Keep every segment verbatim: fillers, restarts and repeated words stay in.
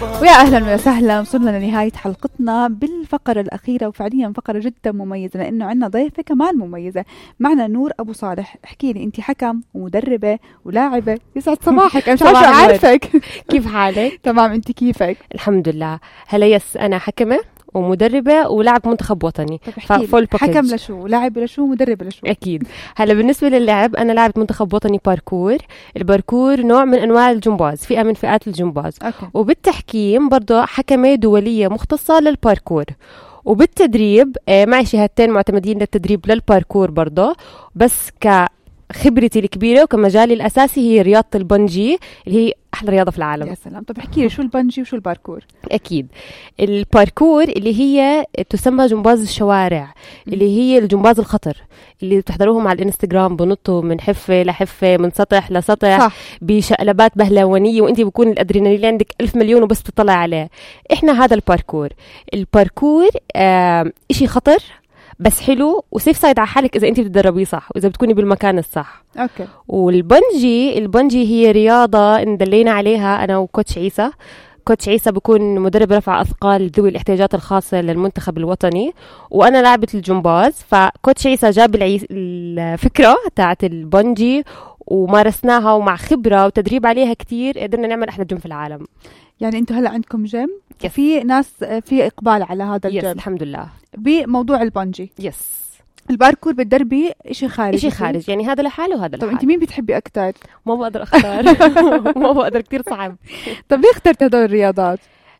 ويا أهلا وسهلا، وصلنا لنهاية حلقتنا بالفقرة الأخيرة، وفعليا فقرة جدا مميزة لأنه عندنا ضيفة كمان مميزة معنا، نور أبو صالح. احكي لي، أنت حكم ومدربة ولاعبة، يسعد صباحك. أنا مش عارفة أعرفك. كيف حالك؟ تمام، أنت كيفك؟ الحمد لله. هلا يس، أنا حكمة ومدربة ولاعب منتخب وطني. ففول حكم لشو، لاعب لشو، مدرب لشو؟ أكيد. هلا بالنسبة للعب، أنا لاعب منتخب وطني باركور. الباركور نوع من أنواع الجمباز، فئة من فئات الجمباز. أوكي. وبالتحكيم برضو حكمة دولية مختصة للباركور. وبالتدريب معي شهادتين معتمدين للتدريب للباركور برضو، بس كخبرتي الكبيرة وكمجالي الأساسي هي رياضة البنجي اللي هي أحلى رياضة في العالم. يا سلام. طب احكي لي، شو البنجي وشو الباركور؟ أكيد. الباركور اللي هي تسمى جمباز الشوارع، اللي هي الجمباز الخطر اللي بتحضروهم على الانستغرام، بنطوا من حفة لحفة، من سطح لسطح، صح. بشقلبات بهلوانية، وانت بيكون الأدرينالين عندك ألف مليون وبس تطلع عليه. احنا هذا الباركور. الباركور آه اشي خطر بس حلو وسيف سايد على حالك إذا أنت بتدربيه صح وإذا بتكوني بالمكان الصح. أوكي. والبنجي، البنجي هي رياضة ندلينا عليها أنا وكوتش عيسى. كوتش عيسى بكون مدرب رفع أثقال ذوي الاحتياجات الخاصة للمنتخب الوطني، وأنا لاعبة الجمباز. فكوتش عيسى جاب العيس الفكرة تاعت البنجي ومارسناها، ومع خبرة وتدريب عليها كتير قدرنا نعمل أحلى جيم في العالم. يعني أنتوا هلأ عندكم جيم، في ناس في إقبال على هذا الجيم؟ يس الحمد لله. بموضوع البنجي. يس. الباركور بتدربي إشي خارج، إشي خارج، يعني هذا لحاله وهذا لحاله. طب أنت مين بتحبي أكتر؟ ما بقدر أختار. ما بقدر، كتير صعب. طب ليه اخترت هدول الرياضات؟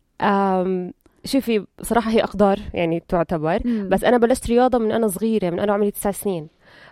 أم شوفي بصراحة هي أقدار يعني تعتبر، مم. بس أنا بلشت رياضة من أنا صغيرة، من أنا عمري تسع سنين.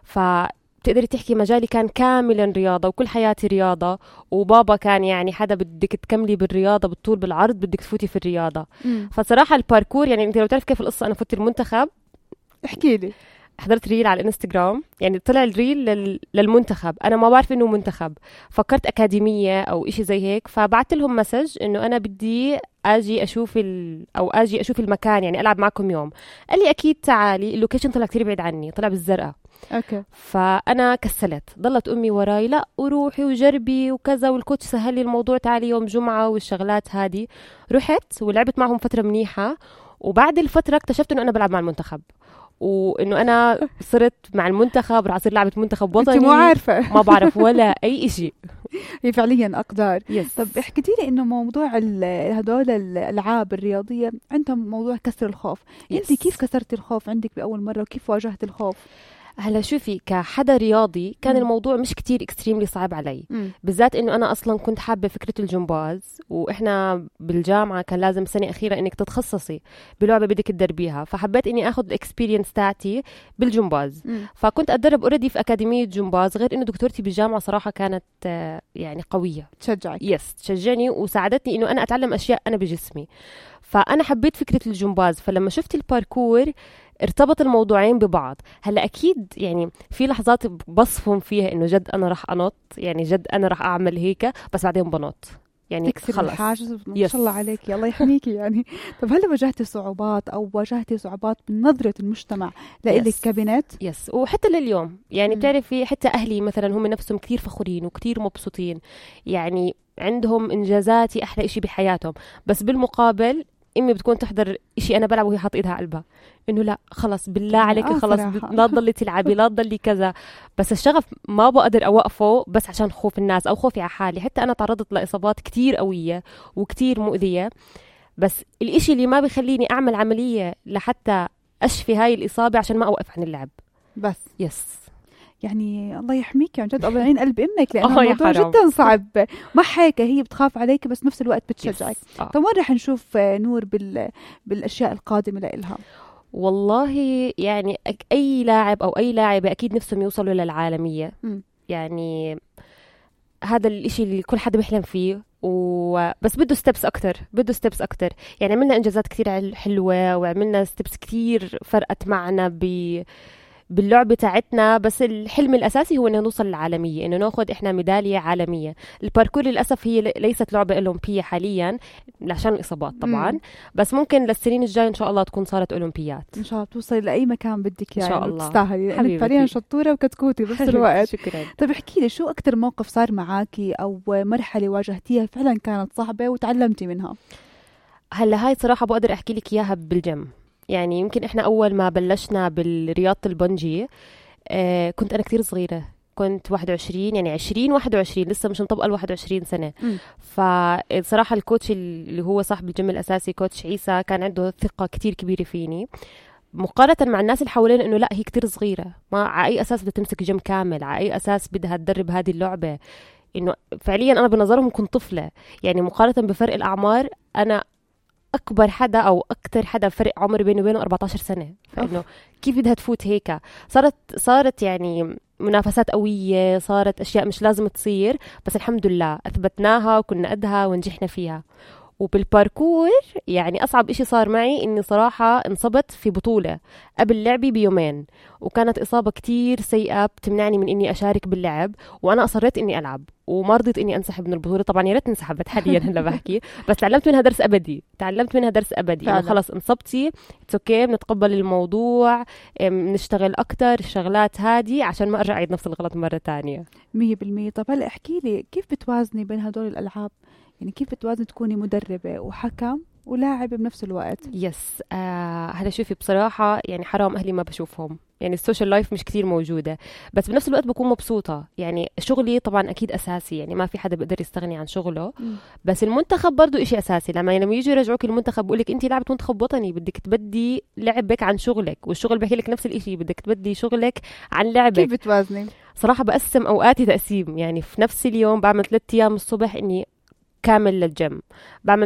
فبتقدري تحكي مجالي كان كاملا رياضة، وكل حياتي رياضة. وبابا كان يعني حدا بدك تكملي بالرياضة بالطول بالعرض، بدك تفوتي في الرياضة. مم. فصراحة الباركور، يعني أنت لو تعرف كيف القصة، أنا فوت المنتخب. احكي لي. حضرت ريل على الانستغرام، يعني طلع الريل لل... للمنتخب. انا ما بعرف انه منتخب، فكرت اكاديميه او إشي زي هيك، فبعت لهم مسج انه انا بدي اجي اشوف ال... او اجي اشوف المكان، يعني العب معكم يوم. قال لي اكيد تعالي. اللوكيشن طلع كتير بعيد عني، طلع بالزرقاء. اوكي. فانا كسلت، ضلت امي وراي لا وروحي وجربي وكذا، والكوتش سهل لي الموضوع، تعالي يوم جمعه والشغلات هذه. رحت ولعبت معهم فتره منيحه، وبعد الفتره اكتشفت انه انا بلعب مع المنتخب، وانه انا صرت مع المنتخب رح اصير لاعبة منتخب وطني. انت مو عارفة. ما بعرف ولا اي شيء. هي فعليا اقدار. يس. طب حكيتي لي انه موضوع هدول الالعاب الرياضية عندهم موضوع كسر الخوف. يس. انت كيف كسرتي الخوف عندك باول مرة، وكيف واجهتي الخوف؟ هلا شوفي، كحدا رياضي كان مم. الموضوع مش كتير اكستريملي صعب علي، مم. بالذات انه انا اصلا كنت حابه فكره الجمباز، واحنا بالجامعه كان لازم سنه اخيره انك تتخصصي بلعبه بدك تدربيها، فحبيت اني اخذ الاكسبيرينس تاعتي بالجمباز. مم. فكنت اتدرب اوريدي في اكاديميه جمباز، غير انه دكتورتي بالجامعه صراحه كانت يعني قويه، تشجعك. يس تشجعني وساعدتني انه انا اتعلم اشياء انا بجسمي. فانا حبيت فكره الجمباز، فلما شفت الباركور ارتبط الموضوعين ببعض. هلا اكيد يعني في لحظات بصفهم فيها انه جد انا راح انط، يعني جد انا راح اعمل هيك، بس بعدين بنط يعني تكسر الحاجز. ما شاء الله عليك، الله يحميكي يعني. طب هل واجهتي صعوبات او واجهتي صعوبات من نظرة المجتمع لإلك كبنات؟ يس. وحتى لليوم يعني مم. بتعرفي حتى اهلي مثلا هم نفسهم كثير فخورين وكثير مبسوطين، يعني عندهم انجازاتي احلى إشي بحياتهم، بس بالمقابل امي بتكون تحضر إشي انا بلعب وهي حاطه ايدها على قلبها، انه لا خلص بالله عليك آه خلص لا تضلي تلعبي لا تضلي كذا. بس الشغف ما بقدر اوقفه بس عشان خوف الناس او خوفي على حالي. حتى انا تعرضت لاصابات كتير قويه وكتير مؤذيه، بس الإشي اللي ما بيخليني اعمل عمليه لحتى اشفي هاي الاصابه عشان ما اوقف عن اللعب بس. يس. يعني الله يحميك عن جد، الله يعين قلب امك، لانه آه الموضوع جدا صعب. ما هيك هي بتخاف عليك بس نفس الوقت بتشجعك. آه. طب وين رح نشوف نور بال... بالاشياء القادمه لإلها؟ والله يعني اي لاعب او اي لاعبه اكيد نفسهم يوصلوا للعالميه. م. يعني هذا الاشي اللي كل حدا بيحلم فيه، وبس بده ستيبس اكتر، بده ستيبس اكتر. يعني عملنا انجازات كتير حلوه، وعملنا ستيبس كتير فرقت معنا ب باللعبة تاعتنا، بس الحلم الأساسي هو إنه نوصل للعالمية، إنه نأخذ إحنا ميدالية عالمية. الباركور للأسف هي ليست لعبة أولمبية حاليا عشان الإصابات طبعا، مم. بس ممكن للسنين الجاية إن شاء الله تكون صارت أولمبيات. إن شاء الله توصل لأي مكان بدك يعني، إن شاء الله تستاهلي لأنك فعليا شطورة وكتكوتي بنفس الوقت. شكرا. طيب احكي لي، شو أكتر موقف صار معاكي أو مرحلة واجهتيها فعلا كانت صعبة وتعلمتي منها؟ هلا هاي صراحة بقدر أحكي لك إياها بالجيم. يعني يمكن إحنا أول ما بلشنا بالرياضة البنجي آه كنت أنا كتير صغيرة، كنت واحد وعشرين، يعني عشرين واحد وعشرين، لسه مش مطبقة ال واحد وعشرين سنة. م. فصراحة الكوتش اللي هو صاحب الجيم الأساسي كوتش عيسى كان عنده ثقة كتير كبيرة فيني مقارنة مع الناس اللي حوالين، إنه لا هي كتير صغيرة، ما على أي أساس بدها تمسك جيم كامل، على أي أساس بدها تدرب هذه اللعبة. إنه فعليا أنا بنظرهم كنت طفلة، يعني مقارنة بفرق الأعمار أنا أكبر حدا أو أكتر حدا فرق عمر بيني وبينه أربعة عشر سنة. فإنه كيف بدها تفوت هيك؟ صارت صارت يعني منافسات قوية، صارت أشياء مش لازم تصير، بس الحمد لله أثبتناها وكنا قدها ونجحنا فيها. وبالباركور يعني أصعب إشي صار معي إني صراحة انصبت في بطولة قبل لعبي بيومين، وكانت إصابة كتير سيئة بتمنعني من إني أشارك باللعب، وأنا أصريت إني ألعب وما رضيت إني أنسحب من البطولة. طبعا يا ريت انسحبت حاليا هلا بحكي، بس تعلمت منها درس أبدي، تعلمت منها درس أبدي إنه خلص انصبتي اوكي، بنتقبل الموضوع، بنشتغل أكتر الشغلات هذه عشان ما أرجع أعيد نفس الغلط مرة تانية. مية بالمية. طب هلا احكي لي كيف بتوازني بين هدول الألعاب؟ يعني كيف بتوازن تكوني مدربة وحكم ولاعب بنفس الوقت؟ يس آه هلا شوفي بصراحة يعني حرام أهلي ما بشوفهم، يعني السوشيال لايف مش كتير موجودة، بس بنفس الوقت بكون مبسوطة. يعني شغلي طبعا أكيد أساسي، يعني ما في حدا بيقدر يستغني عن شغله. م. بس المنتخب برضو إشي أساسي. لما لما يجوا يرجعوك المنتخب بقولك أنت لاعبة منتخب وطني، بدك تبدي لعبك عن شغلك، والشغل بحكي لك نفس الإشي، بدك تبدي شغلك عن لعبك. كيف بتوازني؟ صراحة بقسم أوقاتي تقسيم، يعني في نفس اليوم بعمل ثلاثة أيام الصبح إني كامل للجيم، بعمل